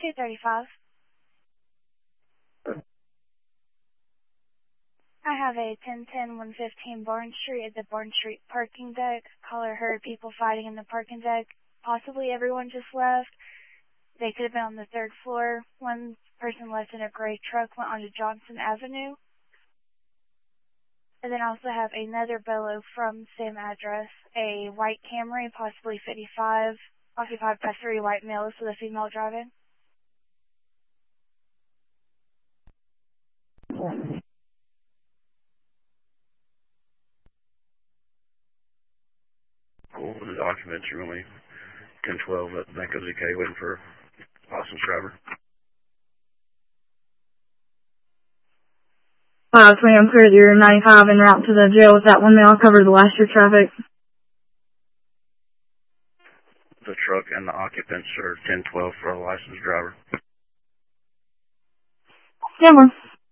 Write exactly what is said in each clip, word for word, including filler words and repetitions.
two thirty-five. I have a ten ten one fifteen Barn Street at the Barn Street parking deck. Caller heard people fighting in the parking deck. Possibly everyone just left. They could have been on the third floor. One person left in a gray truck, went onto Johnson Avenue. And then I also have another Belo from same address, a white Camry, possibly fifty-five, occupied by three white males with a female driving. Cool. The documents are only ten twelve at Bank of Z K waiting for license driver. Uh, twenty, I'm clear that you're ninety-five en route to the jail with that one male. Cover the last year traffic. The truck and the occupants are ten twelve for a licensed driver. Denver.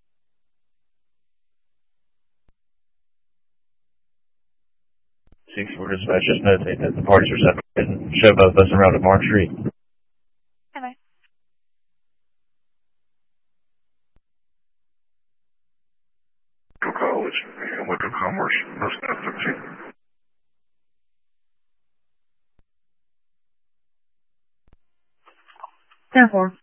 six four dispatch, just notate that the parties are separated and show both of us around at Mark Street. Bye-bye. College and Wickham Commerce, most of thirteen. ten four.